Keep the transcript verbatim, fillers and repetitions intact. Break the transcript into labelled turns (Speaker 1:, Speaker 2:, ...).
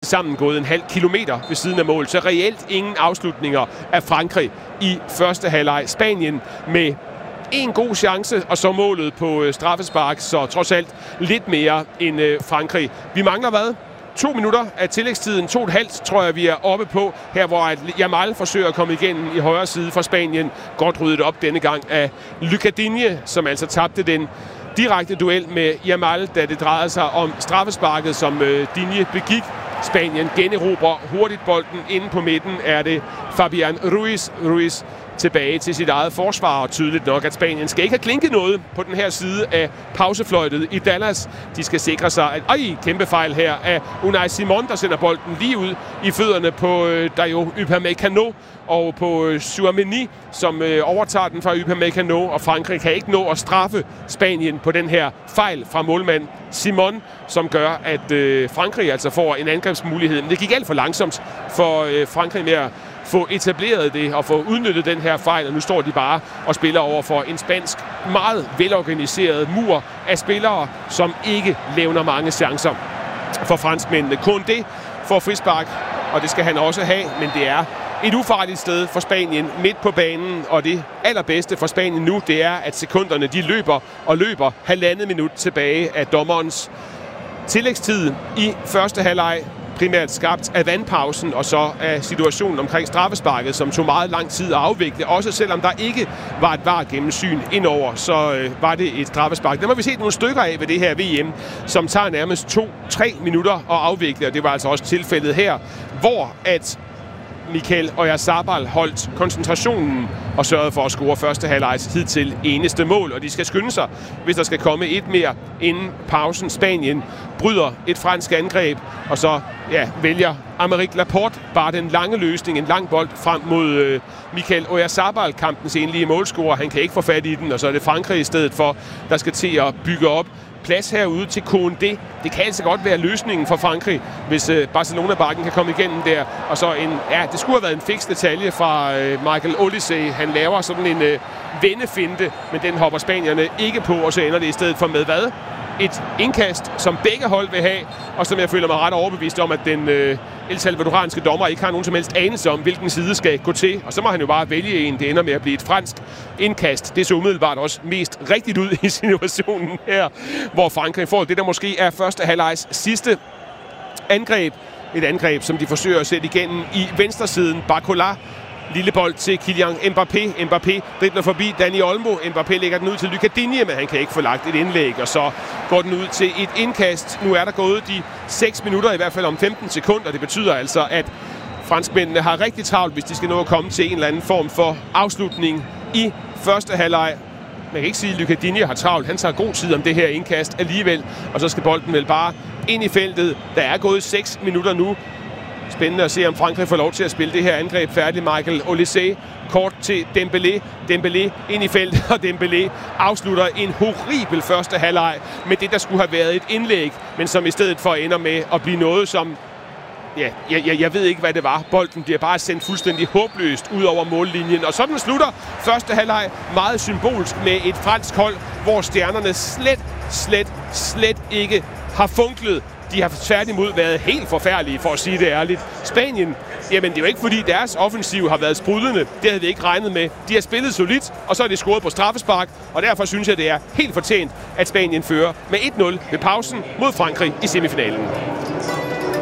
Speaker 1: sammen gået en halv kilometer ved siden af mål. Så reelt ingen afslutninger af Frankrig i første halvleg. Spanien med en god chance, og så målet på øh, straffespark, så trods alt lidt mere end øh, Frankrig. Vi mangler hvad? To minutter af tillægstiden, to og et halvt, tror jeg, vi er oppe på. Her, hvor Yamal forsøger at komme igennem i højre side fra Spanien. Godt ryddet op denne gang af Lucas Digne, som altså tabte den direkte duel med Yamal, da det drejede sig om straffesparket, som øh, Digne begik. Spanien generobrer hurtigt bolden. Inde på midten er det Fabian Ruiz. Ruiz tilbage til sit eget forsvar, og tydeligt nok, at Spanien skal ikke have klinket noget på den her side af pausefløjtet i Dallas. De skal sikre sig, at... Ej, kæmpe fejl her af Unai Simon, der sender bolden lige ud i fødderne på øh, Dayo Upamecano og på øh, Tchouaméni, som øh, overtager den fra Upamecano, og Frankrig kan ikke nå at straffe Spanien på den her fejl fra målmand Simon, som gør, at øh, Frankrig altså får en angrebsmulighed. Men det gik alt for langsomt for øh, Frankrig med at få etableret det og få udnyttet den her fejl, og nu står de bare og spiller over for en spansk, meget velorganiseret mur af spillere, som ikke levner mange chancer for franskmændene. Koundé får frispark, og det skal han også have, men det er et ufarligt sted for Spanien midt på banen, og det allerbedste for Spanien nu, det er, at sekunderne de løber og løber halvandet minut tilbage af dommerens tillægstid i første halvleg, primært skabt af vandpausen og så af situationen omkring straffesparket, som tog meget lang tid at afvikle. Også selvom der ikke var et V A R-gennemsyn indover, så øh, var det et straffespark. Der må vi se nogle stykker af ved det her V M, som tager nærmest to-tre minutter at afvikle, og det var altså også tilfældet her, hvor at Mikel Oyarzabal holdt koncentrationen og sørgede for at score første halvlejs hidtil eneste mål. Og de skal skynde sig, hvis der skal komme et mere inden pausen. Spanien bryder et fransk angreb, og så ja, vælger Aymeric Laporte bare den lange løsning, en lang bold frem mod øh, Mikel Oyarzabal, kampens enlige målscorer. Han kan ikke få fat i den, og så er det Frankrig i stedet for, der skal til at bygge op. Plads herude til Koundé. Det kan altså godt være løsningen for Frankrig, hvis øh, Barcelona-bakken kan komme igennem der. Og så en, ja, det skulle have været en fiks detalje fra øh, Michael Olise. Han laver sådan en øh, vendefinte, men den hopper spanierne ikke på, og så ender det i stedet for med hvad? Et indkast, som begge hold vil have, og som jeg føler mig ret overbevist om, at den øh, El Salvadoranske dommer ikke har nogen som helst anelse om, hvilken side skal gå til. Og så må han jo bare vælge en. Det ender med at blive et fransk indkast. Det så umiddelbart også mest rigtigt ud i situationen her, hvor Frankrig får det, der måske er første halvlejs sidste angreb. Et angreb, som de forsøger at sætte igennem i venstresiden. Barcola. Lille bold til Kylian Mbappé. Mbappé dribler forbi Dani Olmo. Mbappé lægger den ud til Lucas Digne, men han kan ikke få lagt et indlæg, og så går den ud til et indkast. Nu er der gået de seks minutter, i hvert fald om femten sekunder. Det betyder altså, at franskmændene har rigtig travlt, hvis de skal nå at komme til en eller anden form for afslutning i første halvleg. Man kan ikke sige, at Lucas Digne har travlt. Han tager god tid om det her indkast alligevel, og så skal bolden vel bare ind i feltet. Der er gået seks minutter nu. Spændende at se, om Frankrig får lov til at spille det her angreb færdigt. Michael Olise kort til Dembélé. Dembélé ind i feltet, og Dembélé afslutter en horribel første halvleg med det, der skulle have været et indlæg, men som i stedet for ender med at blive noget, som... Ja, jeg, jeg, jeg ved ikke, hvad det var. Bolden bliver bare sendt fuldstændig håbløst ud over mållinjen. Og sådan slutter første halvleg meget symbolsk med et fransk hold, hvor stjernerne slet, slet, slet ikke har funklet. De har tværtimod været helt forfærdelige, for at sige det ærligt. Spanien, jamen det er jo ikke fordi deres offensiv har været sprudlende. Det havde vi ikke regnet med. De har spillet solidt, og så er de scoret på straffespark. Og derfor synes jeg, det er helt fortjent, at Spanien fører med et nul ved pausen mod Frankrig i semifinalen.